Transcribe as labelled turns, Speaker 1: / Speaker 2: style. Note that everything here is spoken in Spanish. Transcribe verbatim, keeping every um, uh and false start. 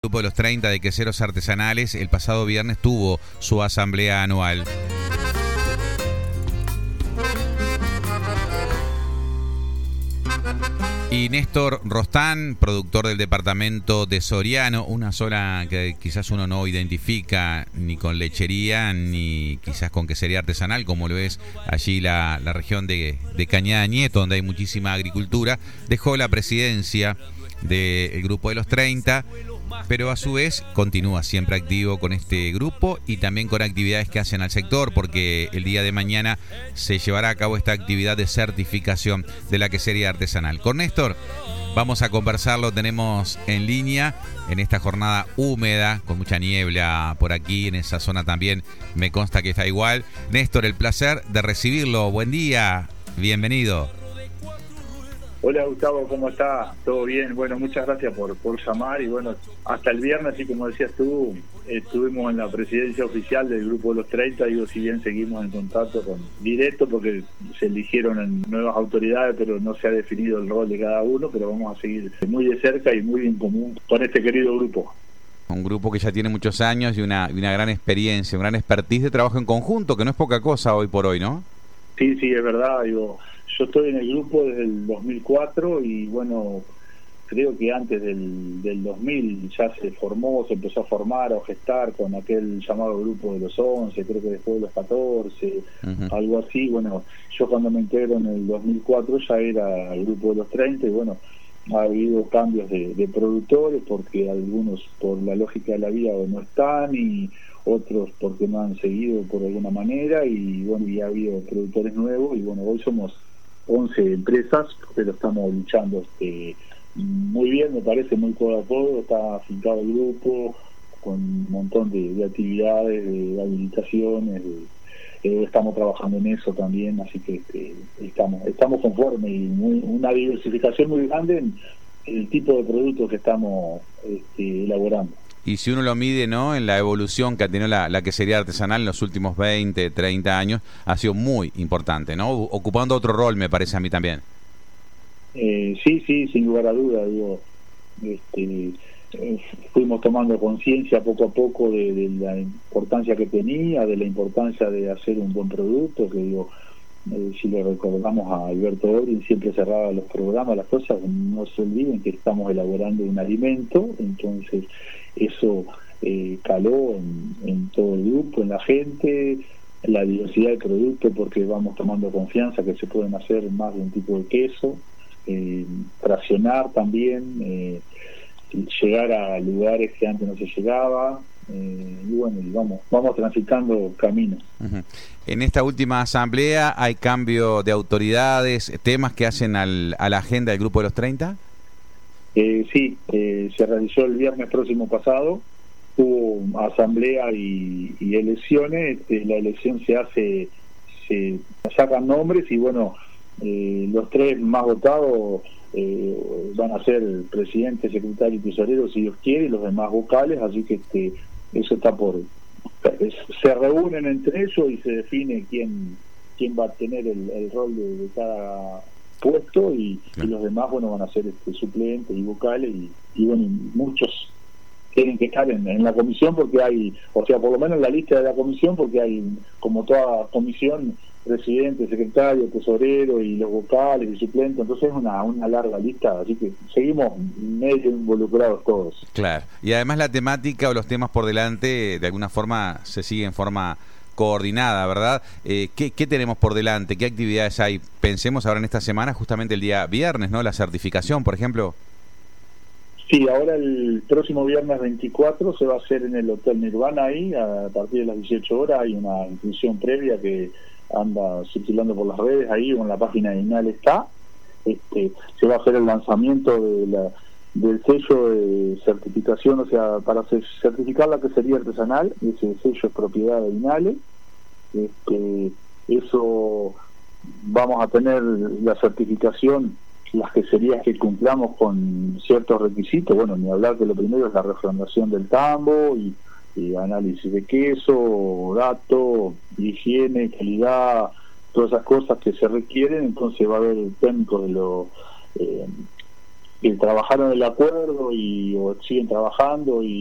Speaker 1: El grupo de los treinta de queseros artesanales el pasado viernes tuvo su asamblea anual. Y Néstor Rostán, productor del departamento de Soriano, una zona que quizás uno no identifica ni con lechería ni quizás con quesería artesanal, como lo es allí la, la región de, de Cañada Nieto, donde hay muchísima agricultura, dejó la presidencia del grupo de los treinta, pero a su vez continúa siempre activo con este grupo y también con actividades que hacen al sector, porque el día de mañana se llevará a cabo esta actividad de certificación de la quesería artesanal. Con Néstor vamos a conversarlo, tenemos en línea en esta jornada húmeda, con mucha niebla por aquí, en esa zona también me consta que está igual. Néstor, el placer de recibirlo, buen día, bienvenido.
Speaker 2: Hola Gustavo, ¿cómo está? ¿Todo bien? Bueno, muchas gracias por, por llamar y bueno, hasta el viernes, y como decías tú, estuvimos en la presidencia oficial del grupo de los treinta, digo, si bien seguimos en contacto con directo porque se eligieron nuevas autoridades, pero no se ha definido el rol de cada uno, pero vamos a seguir muy de cerca y muy en común con este querido grupo.
Speaker 1: Un grupo que ya tiene muchos años y una, y una gran experiencia, una gran expertise de trabajo en conjunto, que no es poca cosa hoy por hoy, ¿no?
Speaker 2: Sí, sí, es verdad, digo... Yo estoy en el grupo desde el dos mil cuatro y bueno, creo que antes del, del dos mil ya se formó, se empezó a formar o gestar con aquel llamado grupo de los once, creo que después de los catorce, uh-huh. algo así. Bueno, yo cuando me integro en el dos mil cuatro ya era el grupo de los treinta y bueno, ha habido cambios de, de productores porque algunos por la lógica de la vida no están y otros porque no han seguido por alguna manera y bueno, y ha habido productores nuevos y bueno, hoy somos once empresas, pero estamos luchando este, muy bien, me parece, muy codo a codo, está afincado el grupo, con un montón de, de actividades, de, de habilitaciones, de, eh, estamos trabajando en eso también, así que este, estamos estamos conformes y muy, una diversificación muy grande en el tipo de productos que estamos este, elaborando.
Speaker 1: Y si uno lo mide, ¿no?, en la evolución que ha tenido la, la quesería artesanal en los últimos veinte, treinta años, ha sido muy importante, ¿no? Ocupando otro rol, me parece a mí también.
Speaker 2: Eh, sí, sí, sin lugar a duda, digo, este, eh, fuimos tomando conciencia poco a poco de, de la importancia que tenía, de la importancia de hacer un buen producto, que digo, eh, si le recordamos a Alberto Orin, siempre cerraba los programas, las cosas, no se olviden que estamos elaborando un alimento, entonces eso eh, caló en, en todo el grupo, en la gente, en la diversidad de productos, porque vamos tomando confianza que se pueden hacer más de un tipo de queso, eh, fraccionar también, eh, llegar a lugares que antes no se llegaba, eh, y bueno, y vamos, vamos transitando caminos.
Speaker 1: Uh-huh. En esta última asamblea hay cambio de autoridades, temas que hacen al, a la agenda del grupo de los treinta.
Speaker 2: Eh, sí, eh, se realizó el viernes próximo pasado, hubo asamblea y, y elecciones, este, la elección se hace, se sacan nombres y bueno, eh, los tres más votados eh, van a ser el presidente, secretario y tesorero si Dios quiere, y los demás vocales, así que este, eso está por... Se reúnen entre ellos y se define quién, quién va a tener el, el rol de, de cada puesto y, y los demás bueno van a ser este, suplentes y vocales y, y bueno, muchos tienen que estar en, en la comisión porque hay, o sea, por lo menos en la lista de la comisión, porque hay, como toda comisión, presidente, secretario, tesorero y los vocales y suplentes, entonces es una, una larga lista, así que seguimos medio involucrados todos.
Speaker 1: Claro, y además la temática o los temas por delante de alguna forma se sigue en forma coordinada, ¿verdad? Eh, ¿qué, ¿Qué tenemos por delante? ¿Qué actividades hay? Pensemos ahora en esta semana, justamente el día viernes, ¿no? La certificación, por ejemplo.
Speaker 2: Sí, ahora el próximo viernes veinticuatro se va a hacer en el Hotel Nirvana ahí, a partir de las dieciocho horas, hay una inscripción previa que anda circulando por las redes ahí, o en la página de INAL está, este, se va a hacer el lanzamiento de la del sello de certificación, o sea, para certificar la quesería artesanal, ese sello es propiedad de INALE, este, eso vamos a tener la certificación, las queserías que cumplamos con ciertos requisitos, bueno, ni hablar que lo primero es la refrendación del tambo y, y análisis de queso, dato, higiene, calidad, todas esas cosas que se requieren, entonces va a haber técnicos de lo... Eh, que trabajaron el acuerdo y o siguen trabajando y